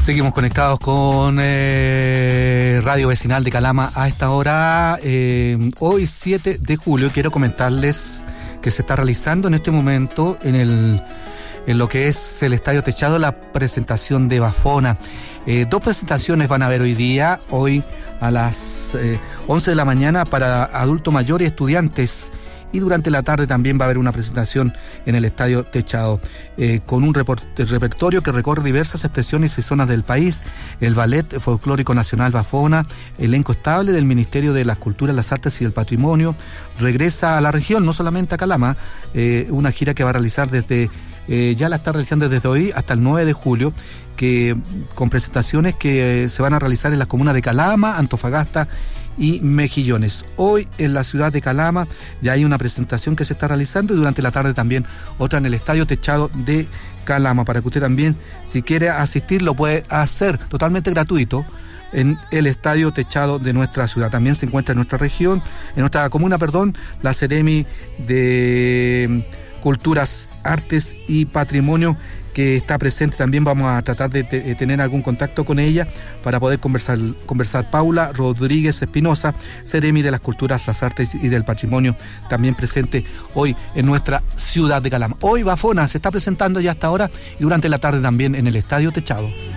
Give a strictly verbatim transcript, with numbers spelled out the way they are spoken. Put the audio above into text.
Seguimos conectados con eh, Radio Vecinal de Calama a esta hora. Eh, hoy siete de julio quiero comentarles que se está realizando en este momento en el en lo que es el Estadio Techado la presentación de Bafona. Eh, dos presentaciones van a haber hoy día, hoy a las eh, once de la mañana para adultos mayores y estudiantes. Y durante la tarde también va a haber una presentación en el Estadio Techado, eh, con un report- repertorio que recorre diversas expresiones y zonas del país. El Ballet Folclórico Nacional Bafona, elenco estable del Ministerio de las Culturas, las Artes y el Patrimonio, regresa a la región, no solamente a Calama, eh, una gira que va a realizar desde, eh, ya la está realizando desde hoy hasta el nueve de julio, que con presentaciones que eh, se van a realizar en las comunas de Calama, Antofagasta y Mejillones. Hoy en la ciudad de Calama ya hay una presentación que se está realizando y durante la tarde también otra en el Estadio Techado de Calama, para que usted también, si quiere asistir, lo puede hacer totalmente gratuito en el Estadio Techado de nuestra ciudad. También se encuentra en nuestra región, en nuestra comuna, perdón, la Seremi de Culturas, Artes y Patrimonio, que está presente. También vamos a tratar de te- tener algún contacto con ella para poder conversar. conversar. Paula Rodríguez Espinosa, Seremi de las Culturas, las Artes y del Patrimonio, también presente hoy en nuestra ciudad de Calama. Hoy Bafona se está presentando ya hasta ahora y durante la tarde también en el Estadio Techado.